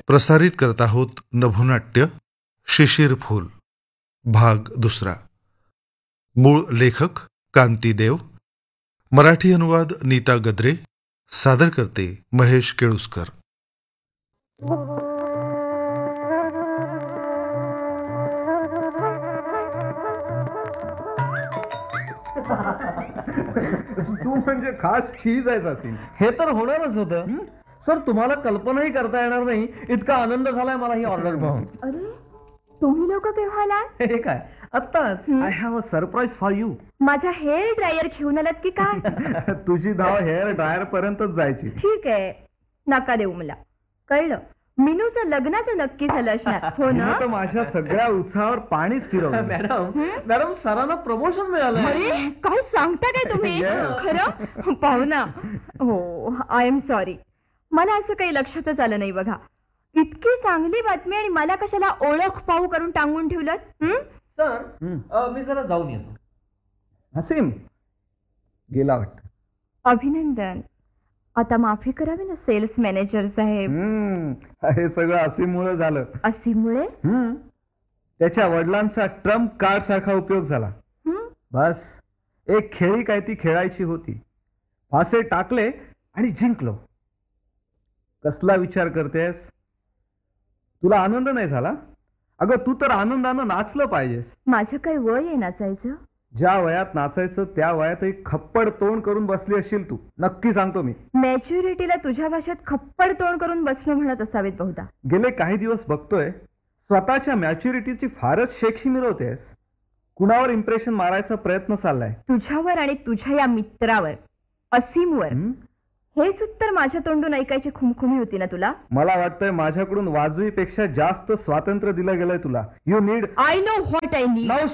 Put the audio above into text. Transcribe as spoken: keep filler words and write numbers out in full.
प्रसारित करत आहोत नभोनाट्य शिशिर फूल भाग दुसरा. मूळ लेखक कांती देव, मराठी अनुवाद नीता गद्रे, सादर करते महेश केळुसकर. तू म्हणजे खास चीज आहेस असेल. हे तर होणारच होतं सर. तुम्हाला कल्पनाही करता येणार नाही इतका आनंद झालाय मला ही ऑर्डर पाहून. अरे तुम्ही लोक केव्हा आलात? हे काय आत्ताच. I have a surprise for you. माझा हेअर ड्रायर घेऊन आलात की काय? तुझी धाव हेअर ड्रायर पर्यंतच जायची. ठीक आहे, नका देऊ मला. कळलं, मिनूचं लग्नाचं नक्की झालं असणार. हो ना? तर माझ्या सगळ्या उत्साहावर पाणीच फिरवलं. मॅडम मॅडम सरांना प्रमोशन मिळालं. अरे काय सांगता काय तुम्ही? खरं पाहू ना. हो, आय एम सॉरी. मला असं काही लक्षातच आलं नाही बघा. इतकी चांगली बातमी आणि मला कशाला ओळख पाहू करून टांगून ठेवलं? सर मी जरा जाऊन येतो. हसीम गेला वाटत. अभिनंदन. आता माफी करावी ना सेल्स मॅनेजर साहेब. हे सगळं असीममुळे झालं. असीमुळे? त्याच्या वडिलांचा ट्रम्प कार्ड सारखा उपयोग झाला. बस एक खेळी काय ती खेळायची होती. फासे टाकले आणि जिंकलो. कसला विचार करतेस? तुला आनंद नाही झाला? अगं तू तर आनंदानं नाचलं पाहिजेस. माझं काय वय आहे नाचायचं? ज्या वयात नाचायचं त्या वयात एक खप्पड तोंड करून बसली असशील तू. नक्की सांगतो मी. मॅच्युरिटीला तुझ्या भाषेत खप्पड तोंड करून बसणं म्हणत असावेत बहुधा. गेले काही दिवस बघतोय स्वतःच्या मॅच्युरिटीची फारच शेखी मिरवतेस. कुणावर इम्प्रेशन मारायचा प्रयत्न चाललाय? तुझ्यावर आणि तुझ्या या मित्रावर असीमवर. हेच उत्तर माझ्या तोंडून ऐकायची खुमखुमी होती ना तुला? मला वाटतंय माझ्याकडून वाजवीपेक्षा जास्त स्वातंत्र्य दिलं गेलंय तुला. You need. I know what I need. Now